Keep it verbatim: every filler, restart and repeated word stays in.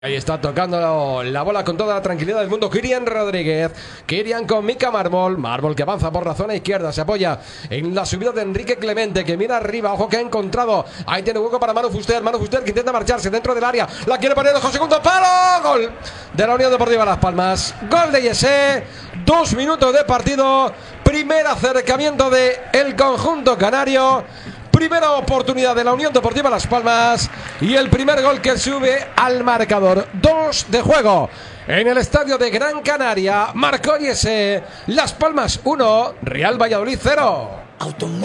Ahí está tocando la bola con toda la tranquilidad del mundo Kirian Rodríguez. Kirian con Mika Mármol. Mármol que avanza por la zona izquierda. Se apoya en la subida de Enrique Clemente, que mira arriba. Ojo que ha encontrado. Ahí tiene hueco para Manu Fuster. Manu Fuster que intenta marcharse dentro del área. La quiere poner ojo, segundo palo. Gol de la Unión Deportiva Las Palmas. Gol de Yesé. Dos minutos de partido. Primer acercamiento de el conjunto canario. Primera oportunidad de la Unión Deportiva Las Palmas y el primer gol que sube al marcador. Dos de juego en el estadio de Gran Canaria. Marcó Yesé. Las Palmas uno, Real Valladolid cero.